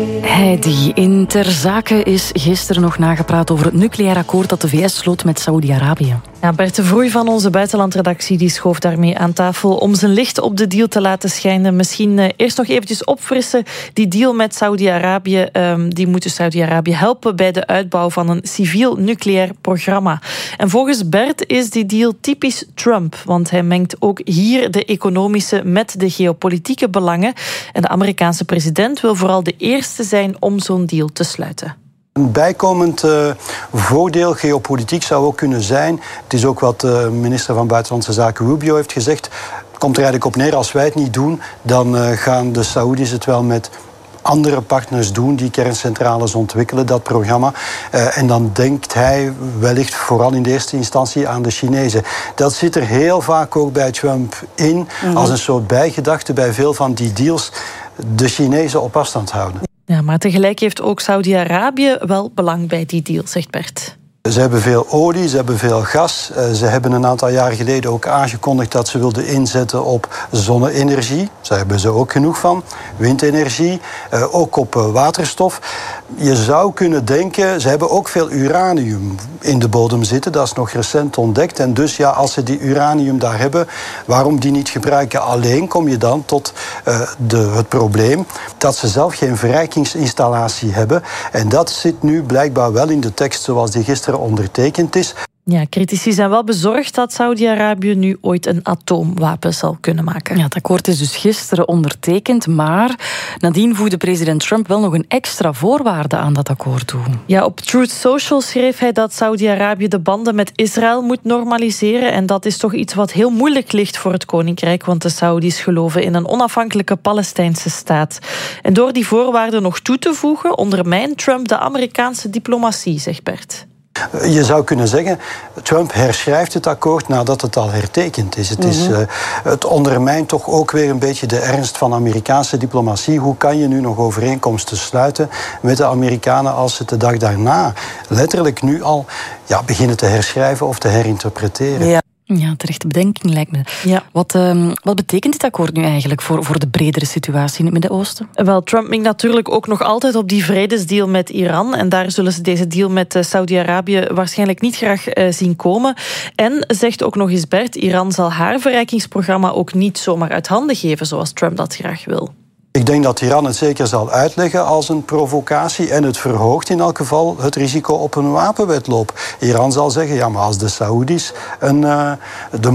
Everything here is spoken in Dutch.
Heidi, in Ter Zake is gisteren nog nagepraat over het nucleair akkoord dat de VS sloot met Saoedi-Arabië. Ja, Bert de Vroei van onze buitenlandredactie die schoof daarmee aan tafel om zijn licht op de deal te laten schijnen. Misschien eerst nog eventjes opfrissen. Die deal met Saoedi-Arabië, die moet dus Saoedi-Arabië helpen bij de uitbouw van een civiel nucleair programma. En volgens Bert is die deal typisch Trump, want hij mengt ook hier de economische met de geopolitieke belangen. En de Amerikaanse president wil vooral de eerste zijn om zo'n deal te sluiten. Een bijkomend voordeel geopolitiek zou ook kunnen zijn, het is ook wat de minister van Buitenlandse Zaken Rubio heeft gezegd, het komt er eigenlijk op neer, als wij het niet doen, dan gaan de Saoedi's het wel met andere partners doen die kerncentrales ontwikkelen, dat programma. En dan denkt hij wellicht vooral in de eerste instantie aan de Chinezen. Dat zit er heel vaak ook bij Trump in, als een soort bijgedachte bij veel van die deals, de Chinezen op afstand houden. Ja, maar tegelijk heeft ook Saudi-Arabië wel belang bij die deal, zegt Bert. Ze hebben veel olie, ze hebben veel gas. Ze hebben een aantal jaar geleden ook aangekondigd dat ze wilden inzetten op zonne-energie. Daar hebben ze ook genoeg van. Windenergie, ook op waterstof. Je zou kunnen denken, ze hebben ook veel uranium in de bodem zitten. Dat is nog recent ontdekt. En dus ja, als ze die uranium daar hebben, waarom die niet gebruiken? Alleen kom je dan tot het probleem dat ze zelf geen verrijkingsinstallatie hebben. En dat zit nu blijkbaar wel in de tekst zoals die gisteren ondertekend is. Ja, critici zijn wel bezorgd dat Saudi-Arabië nu ooit een atoomwapen zal kunnen maken. Ja, het akkoord is dus gisteren ondertekend, maar nadien voegde president Trump wel nog een extra voorwaarde aan dat akkoord toe. Ja, op Truth Social schreef hij dat Saudi-Arabië de banden met Israël moet normaliseren. En dat is toch iets wat heel moeilijk ligt voor het Koninkrijk, want de Saoedi's geloven in een onafhankelijke Palestijnse staat. En door die voorwaarden nog toe te voegen, ondermijnt Trump de Amerikaanse diplomatie, zegt Bert. Je zou kunnen zeggen, Trump herschrijft het akkoord nadat het al hertekend is. Het ondermijnt toch ook weer een beetje de ernst van Amerikaanse diplomatie. Hoe kan je nu nog overeenkomsten sluiten met de Amerikanen als ze de dag daarna letterlijk nu al beginnen te herschrijven of te herinterpreteren? Ja, terechte bedenking lijkt me. Ja. Wat betekent dit akkoord nu eigenlijk voor de bredere situatie in het Midden-Oosten? Wel, Trump mikt natuurlijk ook nog altijd op die vredesdeal met Iran. En daar zullen ze deze deal met Saudi-Arabië waarschijnlijk niet graag zien komen. En, zegt ook nog eens Bert, Iran zal haar verrijkingsprogramma ook niet zomaar uit handen geven zoals Trump dat graag wil. Ik denk dat Iran het zeker zal uitleggen als een provocatie en het verhoogt in elk geval het risico op een wapenwedloop. Iran zal zeggen, ja, maar als de Saoedi's de